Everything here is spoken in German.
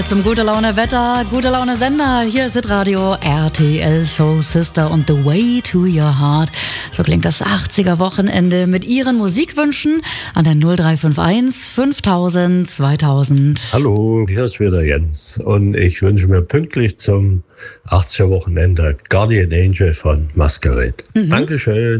Zum gute Laune Wetter, gute Laune Sender. Hier ist Radio RTL Soul Sister und The Way to Your Heart. So klingt das 80er Wochenende mit Ihren Musikwünschen an der 0351 5000 2000. Hallo, hier ist wieder Jens und ich wünsche mir pünktlich zum 80er Wochenende Guardian Angel von Masquerade. Dankeschön.